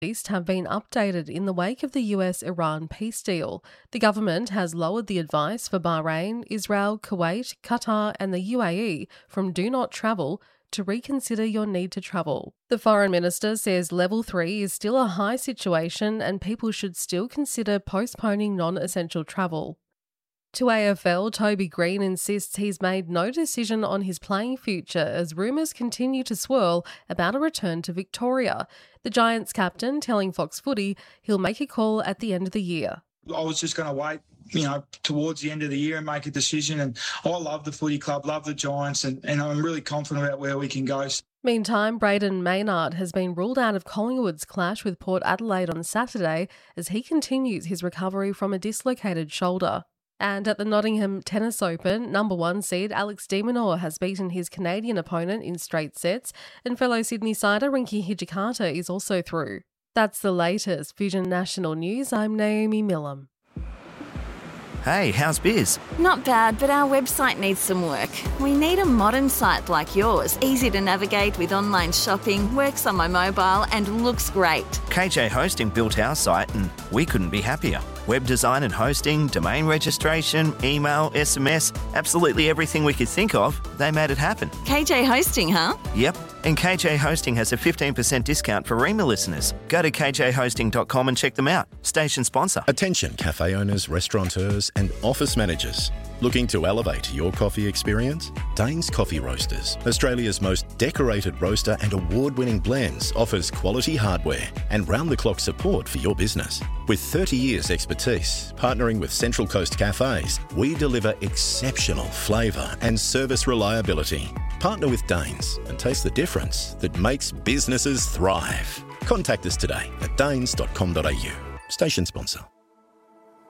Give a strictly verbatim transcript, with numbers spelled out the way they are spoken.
have been updated in the wake of the U S Iran peace deal. The government has lowered the advice for Bahrain, Israel, Kuwait, Qatar and the U A E from do not travel to reconsider your need to travel. The foreign minister says level three is still a high situation and people should still consider postponing non-essential travel. To A F L, Toby Green insists he's made no decision on his playing future as rumours continue to swirl about a return to Victoria. The Giants captain telling Fox Footy he'll make a call at the end of the year. I was just going to wait, you know, towards the end of the year and make a decision. And I love the footy club, love the Giants, and, and I'm really confident about where we can go. Meantime, Braden Maynard has been ruled out of Collingwood's clash with Port Adelaide on Saturday as he continues his recovery from a dislocated shoulder. And at the Nottingham Tennis Open, number one seed Alex de Minaur has beaten his Canadian opponent in straight sets, and fellow Sydney sider Rinky Hijikata is also through. That's the latest Vision National News. I'm Naomi Millam. Hey, how's biz? Not bad, but our website needs some work. We need a modern site like yours, easy to navigate with online shopping, works on my mobile and looks great. K J Hosting built our site and we couldn't be happier. Web design and hosting, domain registration, email, S M S, absolutely everything we could think of, they made it happen. K J Hosting, huh? Yep, and K J Hosting has a fifteen percent discount for Rema listeners. Go to k j hosting dot com and check them out. Station sponsor. Attention cafe owners, restaurateurs and office managers. Looking to elevate your coffee experience? Dane's Coffee Roasters, Australia's most decorated roaster and award-winning blends, offers quality hardware and round-the-clock support for your business. With thirty years expertise, partnering with Central Coast Cafes, we deliver exceptional flavour and service reliability. Partner with Danes and taste the difference that makes businesses thrive. Contact us today at danes dot com dot a u. Station sponsor.